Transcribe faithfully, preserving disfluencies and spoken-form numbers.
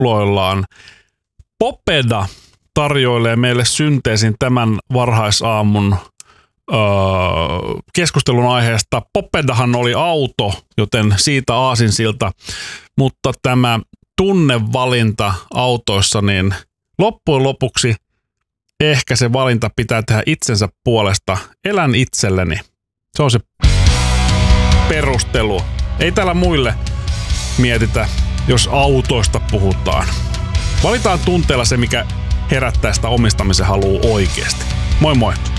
kaploillaan. Popeda tarjoilee meille synteesin tämän varhaisaamun öö, keskustelun aiheesta. Popedahan oli auto, joten siitä aasinsilta, mutta tämä tunnevalinta autoissa, niin loppujen lopuksi ehkä se valinta pitää tehdä itsensä puolesta. Elän itselleni. Se on se perustelu. Ei täällä muille mietitä, jos autoista puhutaan. Valitaan tunteella se, mikä herättää sitä omistamisen halua oikeasti. Moi moi!